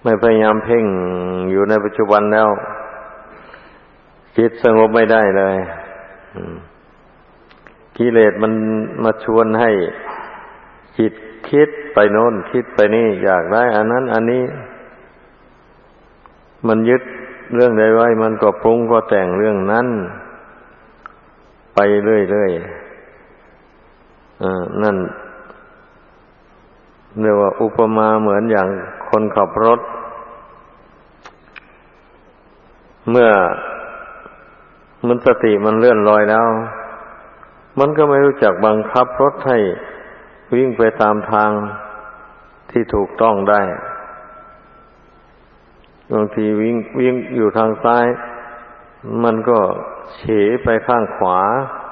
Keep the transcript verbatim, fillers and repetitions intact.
ไม่พยายามเพ่งอยู่ในปัจจุบันแล้วจิตสงบไม่ได้เลยกิเลสมันมาชวนให้จิตคิดไปโน้นคิดไปนี่อยากได้อันนั้นอันนี้มันยึดเรื่องใดไว้มันก็ปรุงก็แต่งเรื่องนั้นไปเรื่อยๆอ่านั่นเรียกว่าอุปมาเหมือนอย่างคนขับรถเมื่อมันสติมันเลื่อนลอยแล้วมันก็ไม่รู้จักบังคับรถให้วิ่งไปตามทางที่ถูกต้องได้บางทีวิ่งวิ่งอยู่ทางซ้ายมันก็เฉไปข้างขวา